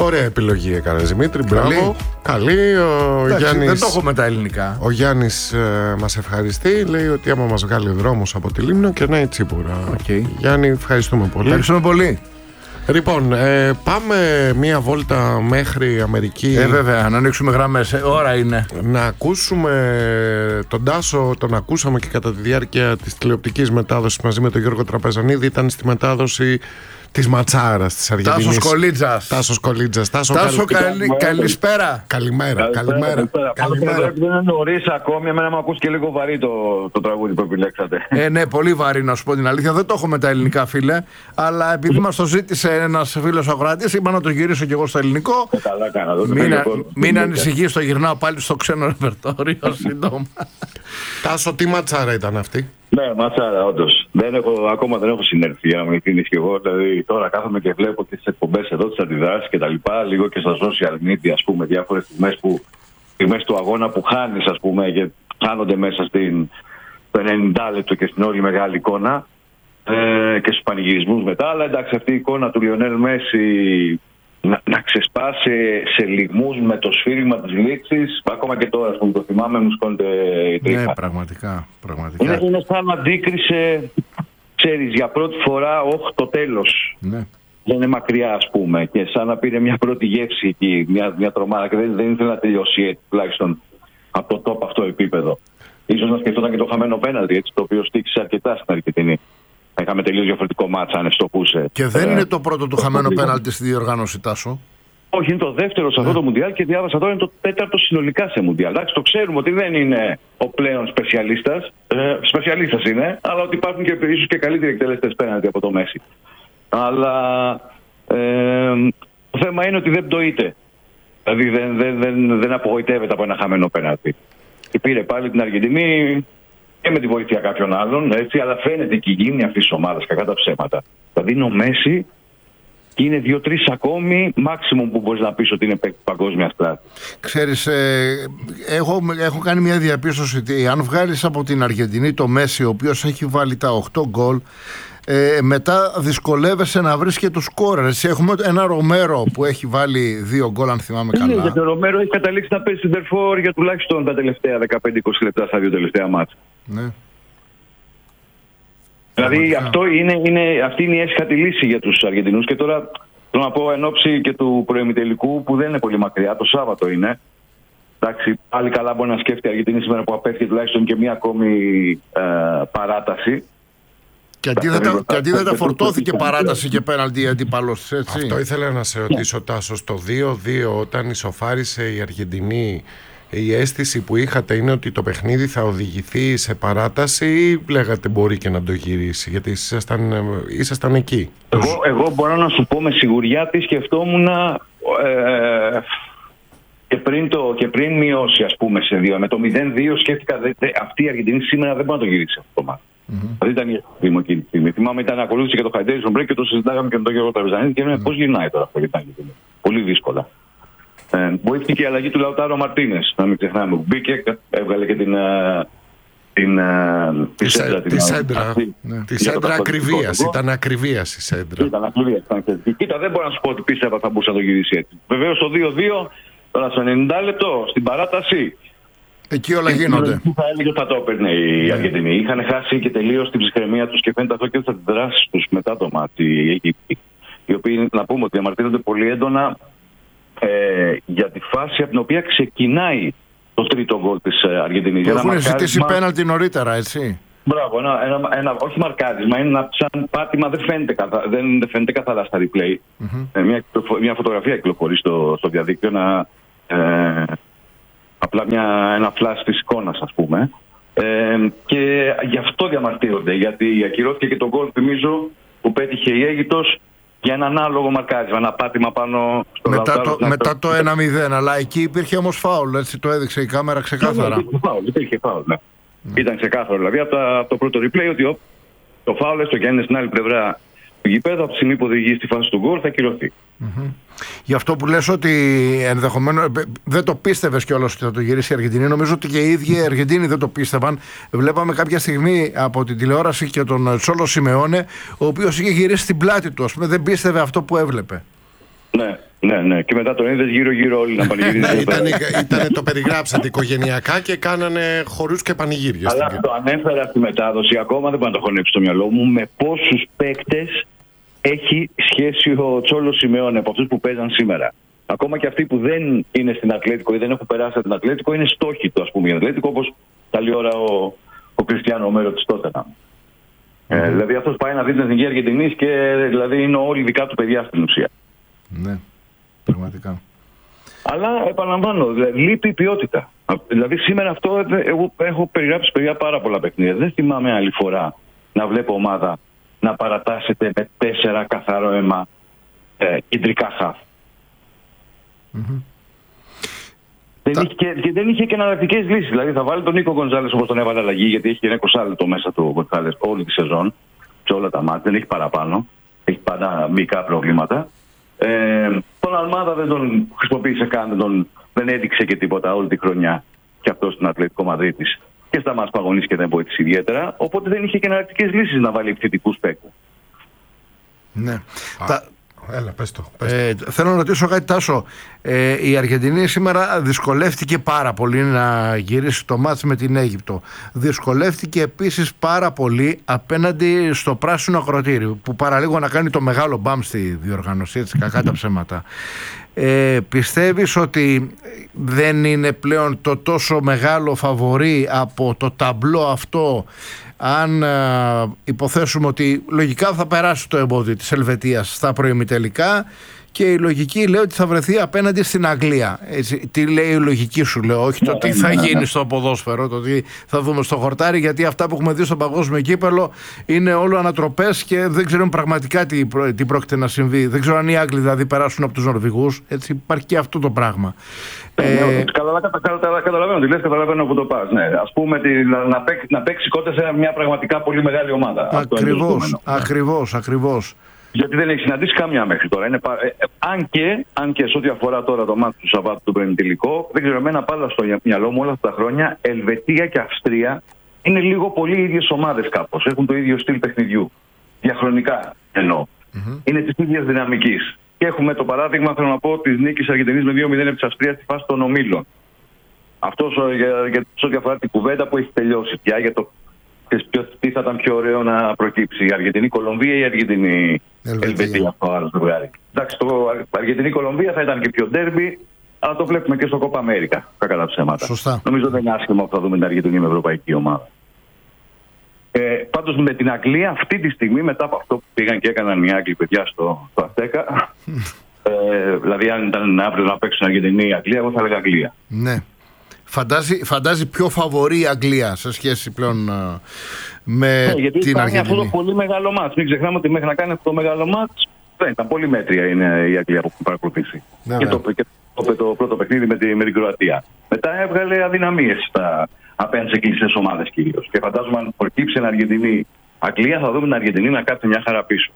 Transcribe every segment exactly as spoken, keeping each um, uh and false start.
Ωραία επιλογή έκανε, Δημήτρη. Μπράβο. Καλή. Ο Εντάξει, Γιάννης, δεν το έχω με τα ελληνικά. Ο Γιάννης ε, μας ευχαριστεί. Λέει ότι άμα μας βγάλει ο δρόμος από τη Λίμνο και ναι, τσίπουρα. Okay. Γιάννη, ευχαριστούμε πολύ. Ευχαριστούμε πολύ. Λοιπόν, ε, πάμε μία βόλτα μέχρι Αμερική. Ε, βέβαια, να ανοίξουμε γραμμές. Ε, ώρα είναι. Να ακούσουμε τον Τάσο, τον ακούσαμε και κατά τη διάρκεια της τηλεοπτικής μετάδοσης μαζί με τον Γιώργο Τραπεζανίδη. Ήταν στη μετάδοση της ματσάρας της Αργεντινής. Τάσος Κολίτζας. Τάσος Κολίτζας. Τάσο, Τάσο καλ... καλη... καλησπέρα. Καλημέρα. Καλημέρα. Καλημέρα. Δεν είναι νωρίς ακόμη. Εμένα μου ακούς και λίγο βαρύ το, το τραγούδι που επιλέξατε. Ε, ναι, πολύ βαρύ να σου πω την αλήθεια. Δεν το έχω με τα ελληνικά, φίλε. Αλλά επειδή μας το ζήτησε ένας φίλος ακροατής, είπα να το γυρίσω κι εγώ στο ελληνικό. Ε, καλά κάνα, μην μην ανησυχείς, το γυρνάω πάλι στο ξένο ρεπερτόριο σύντομα. Τάσο, τι ματσάρα ήταν αυτή? Ναι, ματσάρα, όντως. Δεν έχω, ακόμα δεν έχω συνέρθει, για να με ευθύνεις και εγώ. Δηλαδή, τώρα κάθομαι και βλέπω τις εκπομπές εδώ, τις αντιδράσεις και τα λοιπά, λίγο και στα social media, ας πούμε, διάφορες στιγμές, που, στιγμές του αγώνα που χάνεις, ας πούμε, και χάνονται μέσα στην, στο ενενήντα λεπτό και στην όλη μεγάλη εικόνα ε, και στους πανηγυρισμούς μετά. Αλλά εντάξει, αυτή η εικόνα του Λιονέλ Μέση να, να ξεσπάσει σε λιγμούς με το σφύριγμα της λήξης, ακόμα και τώρα, ας πούμε, το θυμάμαι, μου σκόνται η τρίχα. Ναι, πραγματικά. πραγματικά. Είναι, είναι σαν να αντίκρισε, ξέρεις, για πρώτη φορά, όχι το τέλος. Ναι. Δεν είναι μακριά, ας πούμε, και σαν να πήρε μια πρώτη γεύση εκεί, μια, μια τρομάρα, και δεν, δεν ήθελε να τελειώσει τουλάχιστον από το top αυτό επίπεδο. Ίσως να σκεφτόταν και το χαμένο πέναλτι, έτσι, το οποίο στήξε αρκετά στην Αργεντινή. Είχαμε τελείως διαφορετικό μάτσα, αν ευστοχούσε. Και δεν ε, είναι το πρώτο του χαμένο πέναλτι στη διοργάνωση, Τάσο. Όχι, είναι το δεύτερο σε αυτό το Μουντιάλ και διάβασα τώρα είναι το τέταρτο συνολικά σε Μουντιάλ. Εντάξει, το ξέρουμε ότι δεν είναι ο πλέον σπεσιαλίστας. Ε, σπεσιαλίστας είναι, αλλά ότι υπάρχουν και ίσως και καλύτεροι εκτελεστές πέναλτι από το Μέση. Αλλά ε, το θέμα είναι ότι δεν πτωείται. Δηλαδή δεν, δεν, δεν, δεν απογοητεύεται από ένα χαμένο πέναλτι. Και πήρε πάλι την Αργεντινή και με τη βοήθεια κάποιων άλλων, έτσι, αλλά φαίνεται και η γύμνη αυτής της ομάδας, κακά τα ψέματα. Δηλαδή είναι ο Μέση και είναι δύο-τρεις ακόμη maximum που μπορείς να πεις ότι είναι παγκόσμια στράτη. Ξέρεις, ε, έχω, έχω κάνει μια διαπίστωση ότι αν βγάλεις από την Αργεντινή το Μέση, ο οποίος έχει βάλει τα οκτώ γκολ, ε, μετά δυσκολεύεσαι να βρεις και τους σκόρερες. Έχουμε ένα Ρομέρο που έχει βάλει δύο γκολ, αν θυμάμαι καλά. Ναι, γιατί ο Ρομέρο έχει καταλήξει να παίζει σεντερφόρ για τουλάχιστον τα τελευταία δεκαπέντε είκοσι λεπτά στα δύο τελευταία μάτσα. Ναι. Δηλαδή αυτό είναι, είναι, αυτή είναι η έσχατη λύση για τους Αργεντινούς. Και τώρα θέλω να πω εν ώψη και του προημιτελικού, που δεν είναι πολύ μακριά, το Σάββατο είναι. Εντάξει, πάλι καλά μπορεί να σκέφτεται η Αργεντινή σήμερα που απέφυγε τουλάχιστον και μία ακόμη ε, παράταση. Και αντίθετα, και αντίθετα φορτώθηκε παράταση και πέναλτι αντίπαλος, έτσι. Αυτό ήθελα να σε ρωτήσω, Τάσο. Στο δύο δύο, όταν ισοφάρισε η Αργεντινή, η αίσθηση που είχατε είναι ότι το παιχνίδι θα οδηγηθεί σε παράταση ή λέγατε μπορεί και να το γυρίσει? Γιατί ήσασταν, ήσασταν εκεί. Εγώ, εγώ μπορώ να σου πω με σιγουριά τι σκεφτόμουν ε, και, πριν το, και πριν μειώσει, ας πούμε, σε δύο. Με το μηδέν δύο σκέφτηκα δε, δε, αυτή η Αργεντινή σήμερα δεν μπορεί να το γυρίσει αυτό το μάτι. Mm-hmm. Δηλαδή ήταν η αίσθηση μου εκείνη τη στιγμή. Θυμάμαι, ήταν ακολούθησε και το Hydration Break και το συζητάγαμε και με τον Γιώργο Τραπεζανίδη και λέμε πώς γυρνάει τώρα αυτό. Πολύ δύσκολα. Ε, βοήθηκε η αλλαγή του Λαουτάρο Μαρτίνες, να μην ξεχνάμε, που μπήκε, έβγαλε και την, την, τη σέντρα. Τη σέντρα, τη σέντρα ακριβίας, ήταν ακριβίας η σέντρα. Ήταν ακριβίας, ήταν ακριβίας. Κοίτα, δεν μπορώ να σου πω ότι πίστευα θα μπορούσε να το γυρίσει έτσι. Βεβαίως το δύο δύο, τώρα στο ενενήντα λεπτό, στην παράταση. Εκεί όλα γίνονται. Θα έλεγε ότι θα το έπαιρνε η yeah. Αργεντινή. Είχαν χάσει και τελείως την ψυχραιμία τους και φαίνεται αυτό και τις αντιδράσεις τους μετά το μάτι. Οι οποίοι, να πούμε, ότι διαμαρτύρονται πολύ έντονα Ε, για τη φάση από την οποία ξεκινάει το τρίτο γκολ της Αργεντινής. Έχουν μαρκάρισμα... ζητήσει πέναλτι νωρίτερα, έτσι. Μπράβο, ένα, ένα, ένα, όχι μαρκάρισμα, είναι ένα σαν πάτημα, δεν φαίνεται, καθα, δεν, δεν φαίνεται καθαρά στα replay. Mm-hmm. Ε, μια, μια φωτογραφία κυκλοφορεί στο, στο διαδίκτυο, ένα, ε, απλά μια, ένα flash της εικόνας, ας πούμε. Ε, και γι' αυτό διαμαρτύρονται, γιατί ακυρώθηκε και το γκολ, θυμίζω, που πέτυχε η Αίγυπτος για έναν άλογο μαρκάρισμα, ένα πάτημα πάνω στο μετά Λαουτάρο. Το, μετά το ένα μηδέν, αλλά εκεί υπήρχε όμως φάουλ, έτσι το έδειξε η κάμερα ξεκάθαρα. Ναι, υπήρχε φάουλ, υπήρχε φάουλ, ναι. Mm. Ήταν ξεκάθαρο, δηλαδή από, τα, από το πρώτο replay ότι ο, το φάουλ, έστω και αν είναι στην άλλη πλευρά του γηπέδου, από τη στιγμή που οδηγεί στη φάση του γκολ θα κυρωθεί. Mm-hmm. Γι' αυτό που λες ότι ενδεχομένως δεν το πίστευες κιόλας ότι θα το γυρίσει η Αργεντινή. Νομίζω ότι και οι ίδιοι οι Αργεντίνοι δεν το πίστευαν. Βλέπαμε κάποια στιγμή από την τηλεόραση και τον Τσόλο Σιμεώνε, ο οποίος είχε γυρίσει στην πλάτη του, ας πούμε, δεν πίστευε αυτό που έβλεπε. Ναι, ναι, ναι. Και μετά τον είδες γύρω-γύρω όλοι να πανηγυρίζουν. Ήταν, ήταν, το περιγράψατε οικογενειακά και κάνανε χορούς και πανηγύρια. Αλλά στην... το ανέφερα στη μετάδοση, ακόμα δεν μπορώ να το χωνέψω στο μυαλό μου, με πόσους παίκτες έχει σχέση ο Τσόλο Σιμεώνε από αυτούς που παίζαν σήμερα. Ακόμα και αυτοί που δεν είναι στην Ατλέτικο ή δεν έχουν περάσει από την Ατλέτικο είναι στόχοι του, ας πούμε, για την Ατλέτικο, όπως καλή ώρα ο, ο Κριστιάνο Μέρο της Τότεναμ. Mm-hmm. Ε, δηλαδή αυτός πάει να δει την Εθνική Αργεντινής και δηλαδή είναι όλοι δικά του παιδιά στην ουσία. Ναι, πραγματικά. Αλλά επαναλαμβάνω, δηλαδή, λείπει η ποιότητα. Δηλαδή σήμερα αυτό εγώ έχω περιγράψει παιδιά πάρα πολλά παιχνίδια. Δεν θυμάμαι άλλη φορά να βλέπω ομάδα να παρατάσσεται με τέσσερα καθαρό αίμα ε, κεντρικά χαφ. Mm-hmm. Δεν Τα... είχε και, και δεν είχε και εναλλακτικές λύσεις. Δηλαδή θα βάλει τον Νίκο Γκονζάλες όπως τον έβαλε αλλαγή, γιατί έχει και ένα εικοσάλεπτο μέσα του Γκονζάλες όλη τη σεζόν, σε όλα τα μάτια, δεν έχει παραπάνω. Έχει πάντα μικρά προβλήματα. Ε, τον Αλμάδα δεν τον χρησιμοποίησε καν, δεν, τον, δεν έδειξε και τίποτα όλη τη χρονιά και αυτό στην Ατλέτικο Μαδρίτης. Και στα μάτς που αγωνίστηκε δεν βοήθησε ιδιαίτερα. Οπότε δεν είχε και εναλλακτικές λύσεις να βάλει επιθετικούς παίκτες. Ναι. Α, Τα... Έλα, πες το, πες το. Ε, θέλω να ρωτήσω κάτι, Τάσο. Ε, η Αργεντινή σήμερα δυσκολεύτηκε πάρα πολύ να γυρίσει το μάτς με την Αίγυπτο. Δυσκολεύτηκε επίσης πάρα πολύ απέναντι στο πράσινο ακροτήριο, που παραλίγο να κάνει το μεγάλο μπαμ στη διοργάνωση, έτσι, κακά τα ψέματα. Ε, πιστεύεις ότι δεν είναι πλέον το τόσο μεγάλο φαβορί από το ταμπλό αυτό, αν α, υποθέσουμε ότι λογικά θα περάσει το εμπόδιο της Ελβετίας στα προημιτελικά και η λογική λέει ότι θα βρεθεί απέναντι στην Αγγλία. Έτσι, τι λέει η λογική σου, λέω, όχι το τι θα γίνει στο ποδόσφαιρο, το τι θα δούμε στο χορτάρι, γιατί αυτά που έχουμε δει στο παγκόσμιο κύπελο είναι όλο ανατροπές και δεν ξέρουμε πραγματικά τι, προ, τι πρόκειται να συμβεί. Δεν ξέρω αν οι Άγγλοι δηλαδή περάσουν από τους Νορβηγούς, έτσι υπάρχει και αυτό το πράγμα. Ε, Καταλαβαίνω τι λες, καταλαβαίνω που το πας. Ναι. Ας πούμε τη, να, να, παίξει, να παίξει κόντρα σε μια πραγματικά πολύ μεγάλη ομάδα. Ακριβώς, ακριβώς, ακριβώς. Γιατί δεν έχει συναντήσει καμιά μέχρι τώρα. Είναι πα... ε, αν, και, αν και σε ό,τι αφορά τώρα το μάτι του Σαββάτου του προημιτελικό, δεν ξέρω, εμένα πάντα στο μυαλό μου όλα αυτά τα χρόνια Ελβετία και Αυστρία είναι λίγο πολύ οι ίδιες ομάδες κάπως. Έχουν το ίδιο στυλ παιχνιδιού. Διαχρονικά εννοώ. Mm-hmm. Είναι της ίδιας δυναμικής. Και έχουμε το παράδειγμα, θέλω να πω, της νίκης Αργεντινής με δύο μηδέν επί της Αυστρίας στη φάση των ομίλων. Αυτό για, για, σε ό,τι αφορά την κουβέντα που έχει τελειώσει πια για το τι θα ήταν πιο ωραίο να προκύψει, η Αργεντινή-Κολομβία ή η Αργεντινή-Ελβετία, αυτό άλλο ζευγάρι. Εντάξει, το Αργεντινή-Κολομβία θα ήταν και πιο ντέρμπι, αλλά το βλέπουμε και στο Κόπα Αμέρικα, κακά τα ψέματα. Σωστά. Νομίζω δεν είναι άσχημο που θα δούμε την Αργεντινή με ευρωπαϊκή ομάδα. Ε, πάντως με την Αγγλία αυτή τη στιγμή, μετά από αυτό που πήγαν και έκαναν οι Άγγλοι παιδιά στο, στο Αστέκα, ε, δηλαδή αν ήταν αύριο να παίξουν Αργεντινή ή Αγγλία, εγώ θα έλεγα Αγγλία. Ναι. Φαντάζει, φαντάζει πιο φαβορή η Αγγλία σε σχέση πλέον uh, με ναι, γιατί την Αργεντινή. Αυτό το πολύ μεγάλο μάτς. Μην ξεχνάμε ότι μέχρι να κάνει αυτό το μεγάλο μάτς δεν ήταν πολύ μέτρια είναι η Αγγλία που έχει παρακολουθήσει. Ναι, και, ναι. Το, και το, το πρώτο παιχνίδι με, τη, με την Κροατία. Μετά έβγαλε αδυναμίες στα, απέναντι σε κλειστές ομάδες κυρίως. Και φαντάζομαι αν προκύψει ένα Αργεντινή Αγγλία θα δούμε την Αργεντινή να κάθεται μια χαρά πίσω.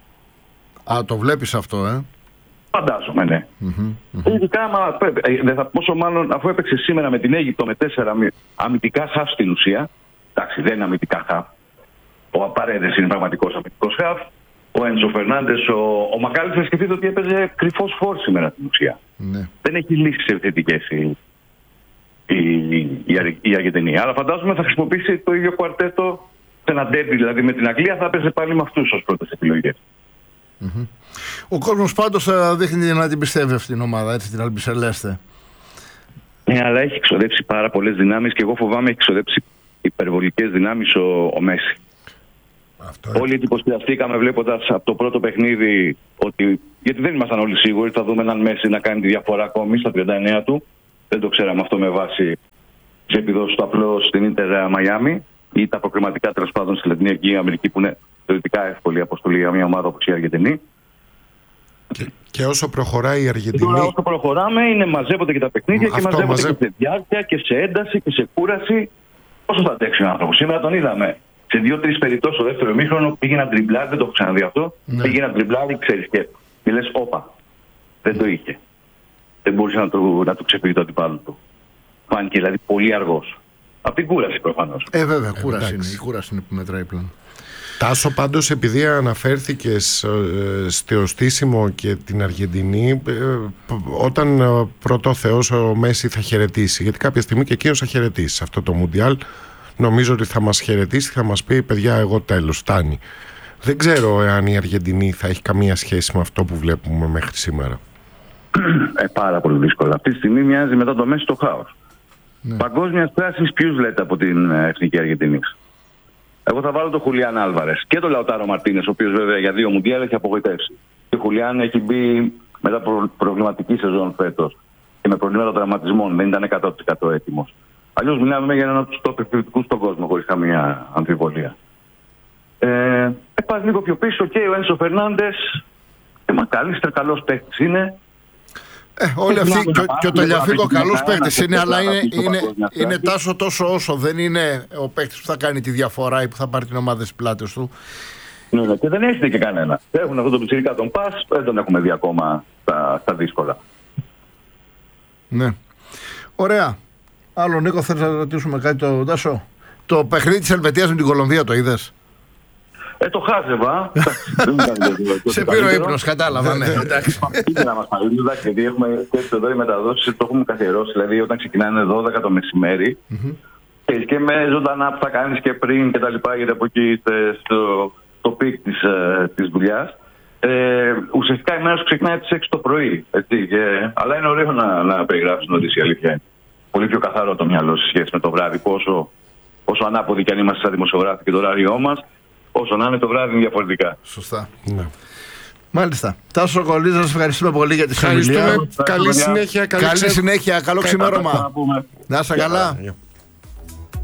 Α, το βλέπεις αυτό, ε. Φαντάζομαι, ναι. Mm-hmm, mm-hmm. Ειδικά, μα, δεν θα, πόσο μάλλον, αφού έπαιξε σήμερα με την Αίγυπτο με τέσσερα αμυντικά χαφ στην ουσία. Εντάξει, δεν είναι αμυντικά χαφ. Ο Απαρέδες είναι πραγματικός αμυντικός χαφ. Ο Έντσο Φερνάντες, ο, ο Μακάλιστερ, σκεφτείτε ότι έπαιζε κρυφός φόρ σήμερα στην ουσία. Mm-hmm. Δεν έχει λύσεις επιθετικές η, η, η, η, η Αργεντινή. Αλλά φαντάζομαι θα χρησιμοποιήσει το ίδιο κουαρτέτο σε ένα ντέρμπι, δηλαδή με την Αγγλία θα έπαιζε πάλι με αυτούς ως πρώτες επιλογές. Mm-hmm. Ο κόσμος πάντως δείχνει να την πιστεύει αυτήν την ομάδα, έτσι, την Αλμπισελέστε. Ναι, αλλά έχει εξοδέψει πάρα πολλές δυνάμεις και εγώ φοβάμαι έχει εξοδέψει υπερβολικές δυνάμεις ο, ο Μέση. Αυτό όλοι εντυπωσιαστήκαμε βλέποντας από το πρώτο παιχνίδι ότι. Γιατί δεν ήμασταν όλοι σίγουροι, θα δούμε έναν Μέση να κάνει τη διαφορά ακόμη στα τριάντα εννέα του. Δεν το ξέραμε αυτό με βάση τις επιδόσεις του απλώς στην Ίντερ Μαϊάμι ή τα προκριματικά τέλος πάντων στη Λατινική Αμερική που είναι θεωρητικά εύκολη αποστολή για μια ομάδα όπως η Αργεντινή. Και, και όσο προχωράει η Αργεντινή. Τώρα, όσο προχωράμε, είναι μαζεύονται και τα παιχνίδια αυτό, και μαζεύονται μαζε... και σε διάρκεια και σε ένταση και σε κούραση. Πόσο θα αντέξει ο άνθρωπος. Σήμερα τον είδαμε. Σε δύο-τρεις περιπτώσεις στο δεύτερο ημίχρονο πήγε να τριμπλάρει, δεν το έχω ξαναδεί αυτό. Ναι. Πήγε να τριμπλάρει, ξέρεις και. Και λες, όπα. Δεν το είχε. Δεν μπορούσε να του, να του ξεφύγει το αντιπάλο του. Φάνηκε δηλαδή πολύ αργός. Από την κούραση προφανώς. Ε, βέβαια, κούραση ε, είναι. Η κούραση είναι που μετράει πλέον. Τάσο, πάντως, επειδή αναφέρθηκες ε, στο στήσιμο και την Αργεντινή, ε, όταν ε, πρώτο Θεός ο Μέση θα χαιρετήσει, γιατί κάποια στιγμή και εκείνος θα χαιρετήσει σε αυτό το Μουντιάλ, νομίζω ότι θα μας χαιρετήσει, θα μας πει παιδιά εγώ τέλος, φτάνει. Δεν ξέρω εάν η Αργεντινή θα έχει καμία σχέση με αυτό που βλέπουμε μέχρι σήμερα. Ε, πάρα πολύ δύσκολα. Αυτή τη στιγμή μοιάζει μετά το Μέση το χάος. Ναι. Παγκόσμια πράσινη ποιους λέτε από την Εθνική Αργεντινή? Εγώ θα βάλω τον Χουλιάν Άλβαρες και τον Λαουτάρο Μαρτίνες, ο οποίος βέβαια για δύο Μουντιάλ έχει απογοητεύσει. Ο Χουλιάν έχει μπει μετά προ, προβληματική σεζόν φέτος και με προβλήματα τραυματισμών, δεν ήταν εκατό τοις εκατό έτοιμος. Αλλιώς μιλάμε για έναν από τους top επιθετικούς στον κόσμο, χωρίς καμία αμφιβολία. Ε, πας λίγο πιο πίσω και ο Ένσο Φερνάντες, ε, μακαλίστερα καλός παίκτης είναι. Ε, όλοι αυτοί και, και ο Τελιαφίκο καλός παίκτης είναι, αλλά είναι, είναι, είναι Τάσο τόσο όσο δεν είναι ο παίκτης που θα κάνει τη διαφορά ή που θα πάρει την ομάδα στις πλάτες του. Ναι, ναι, και δεν έχετε και κανένα. Έχουν αυτό το πιτσιρικά τον Πας, δεν τον έχουμε δει ακόμα στα, στα δύσκολα. Ναι. Ωραία. Άλλο Νίκο, θέλεις να ρωτήσουμε κάτι το Τάσο? Το παιχνίδι της Ελβετίας με την Κολομβία το είδες? Ε, το χάζευα. Σε πήρε ο ύπνος, κατάλαβα. Ναι, εντάξει. Είναι να μας παραδείγει, εντάξει, γιατί έχουμε και εδώ οι μεταδόσεις, το έχουμε καθιερώσει. Δηλαδή, όταν ξεκινάνε δώδεκα το μεσημέρι και με ζωντανά που θα κάνεις και πριν και τα λοιπά, γιατί από εκεί είστε στο πικ της δουλειάς. Ε, ουσιαστικά η μέρα σου ξεκινάει από τις έξι το πρωί. Έτσι, και, αλλά είναι ωραίο να, να περιγράψεις νωρίς, η αλήθεια είναι. Πολύ πιο καθαρό το μυαλό σε σχέση με το βράδυ. Πόσο, πόσο ανάποδοι κι αν είμαστε σαν δημοσιογράφοι και το ωράριό μας, όσο να είναι το βράδυ είναι διαφορετικά. Σωστά. Ναι. Μάλιστα. Τάσο Κολλίζα, σας ευχαριστούμε πολύ για τη συνεργασία. Καλή συνέχεια. Καλή συνέχεια. Καλό ξημέρωμα. Να είστε καλά.